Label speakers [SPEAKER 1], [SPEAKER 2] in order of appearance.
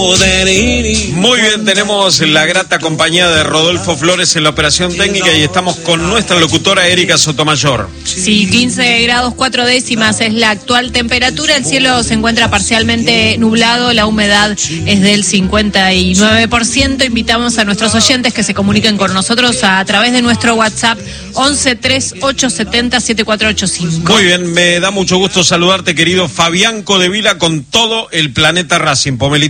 [SPEAKER 1] Muy bien, tenemos la grata compañía de Rodolfo Flores en la operación técnica y estamos con nuestra locutora Erika Sotomayor.
[SPEAKER 2] Sí, 15 grados 4 décimas es la actual temperatura, el cielo se encuentra parcialmente nublado, la humedad es del 59%. Invitamos a nuestros oyentes que se comuniquen con nosotros a través de nuestro WhatsApp 11 3870 7485.
[SPEAKER 1] Muy bien, me da mucho gusto saludarte, querido Fabián Codevila, con todo el planeta Racing. Pomelito.